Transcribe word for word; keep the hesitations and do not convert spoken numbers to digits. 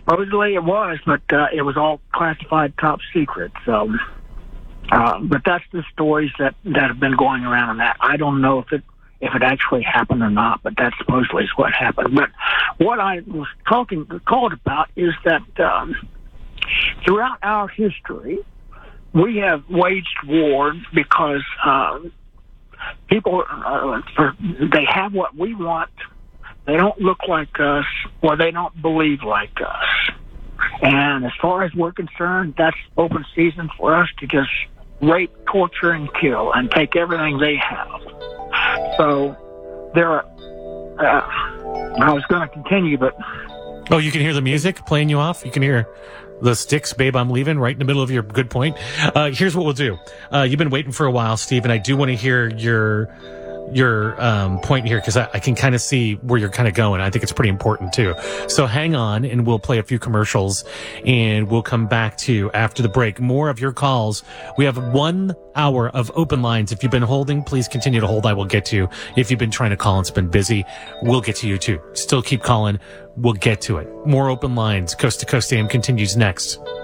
Supposedly it was, but uh, it was all classified top secret. So, uh, but that's the stories that, that have been going around on that. I don't know if it if it actually happened or not, but that supposedly is what happened. But what I was talking called about is that um, throughout our history, we have waged war because um, people uh, for, they have what we want. They don't look like us, or they don't believe like us. And as far as we're concerned, that's open season for us to just rape, torture, and kill, and take everything they have. So there are, uh, I was going to continue, but... Oh, you can hear the music playing you off? You can hear the Styx, Babe, I'm Leaving, right in the middle of your good point. Uh, here's what we'll do. Uh, you've been waiting for a while, Steve, and I do want to hear your... your um point here, because I, I can kind of see where you're kind of going. I think it's pretty important too. So hang on, and we'll play a few commercials, and we'll come back to you after the break. More of your calls. We have one hour of open lines. If you've been holding, please continue to hold. I will get to you. If you've been trying to call and it's been busy, we'll get to you too. Still keep calling. We'll get to it. More open lines. Coast to Coast A M continues next.